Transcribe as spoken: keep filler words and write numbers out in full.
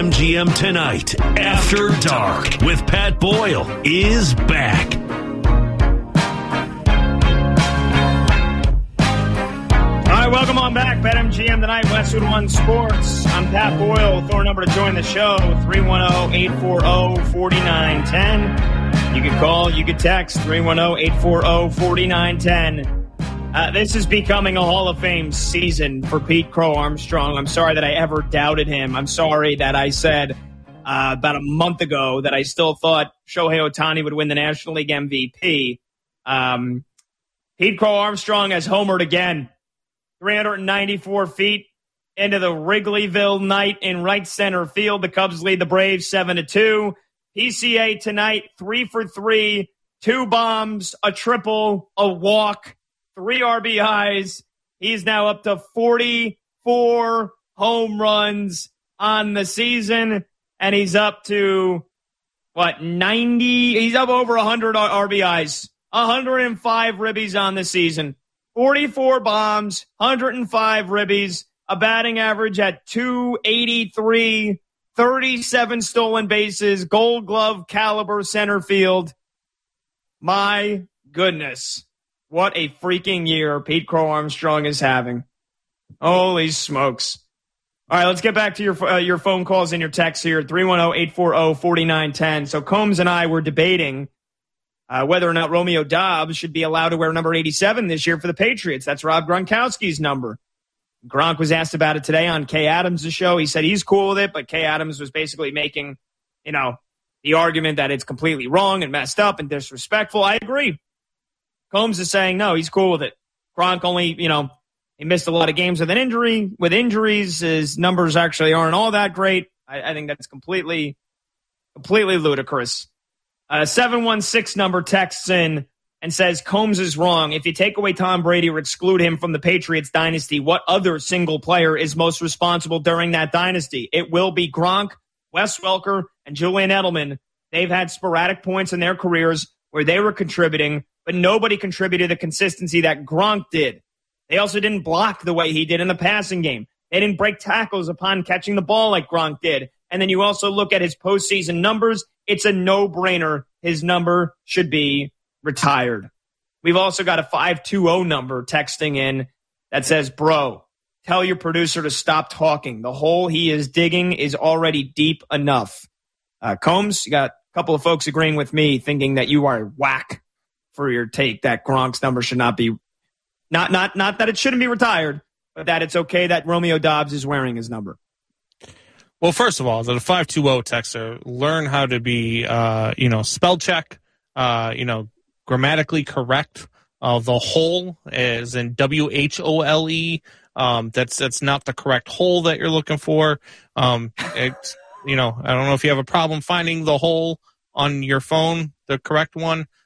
BetMGM Tonight, After Dark, with Pat Boyle, is back. All right, welcome on back. BetMGM Tonight, Westwood One Sports. I'm Pat Boyle. Throw a number to join the show, three one zero, eight four zero, four nine one zero. You can call, you can text, three one zero, eight four zero, four nine one zero. Uh, this is becoming a Hall of Fame season for Pete Crow Armstrong. I'm sorry that I ever doubted him. I'm sorry that I said uh, about a month ago that I still thought Shohei Ohtani would win the National League M V P. Um, Pete Crow Armstrong has homered again. three hundred ninety-four feet into the Wrigleyville night in right center field. The Cubs lead the Braves seven to two. P C A tonight, three for three, two bombs, a triple, a walk, three R B Is. He's now up to forty-four home runs on the season, and he's up to, what, ninety? He's up over one hundred R B Is, one hundred five ribbies on the season, forty-four bombs, one hundred five ribbies, a batting average at two eighty-three, thirty-seven stolen bases, Gold Glove caliber center field. My goodness. What a freaking year Pete Crow Armstrong is having. Holy smokes. All right, let's get back to your uh, your phone calls and your texts here, three one zero, eight four zero, four nine one zero. So Combs and I were debating uh, whether or not Romeo Doubs should be allowed to wear number eighty-seven this year for the Patriots. That's Rob Gronkowski's number. Gronk was asked about it today on Kay Adams' show. He said he's cool with it, but Kay Adams was basically making, you know, the argument that it's completely wrong and messed up and disrespectful. I agree. Combs is saying, no, he's cool with it. Gronk only, you know, he missed a lot of games with an injury. With injuries, his numbers actually aren't all that great. I, I think that's completely, completely ludicrous. Uh, seven one six number texts in and says, Combs is wrong. If you take away Tom Brady or exclude him from the Patriots dynasty, what other single player is most responsible during that dynasty? It will be Gronk, Wes Welker, and Julian Edelman. They've had sporadic points in their careers where they were contributing, but nobody contributed the consistency that Gronk did. They also didn't block the way he did in the passing game. They didn't break tackles upon catching the ball like Gronk did. And then you also look at his postseason numbers. It's a no-brainer. His number should be retired. We've also got a five two zero number texting in that says, bro, tell your producer to stop talking. The hole he is digging is already deep enough. Uh, Combs, you got a couple of folks agreeing with me, thinking that you are whack for your take that Gronk's number should not be, not not not that it shouldn't be retired, but that it's okay that Romeo Doubs is wearing his number. Well, first of all, the five two zero texter, learn how to be, uh, you know, spell check, uh, you know, grammatically correct. Uh, the hole is in W H O L E. Um, that's that's not the correct hole that you're looking for. Um, it's, you know, I don't know if you have a problem finding the hole on your phone, the correct one.